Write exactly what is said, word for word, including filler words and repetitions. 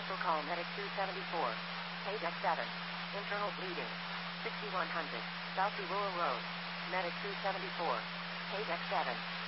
Special call Medic two seventy-four. Page X seven. Internal bleeding. sixty-one hundred. South Rural Road. Medic two seventy-four. Page X seven.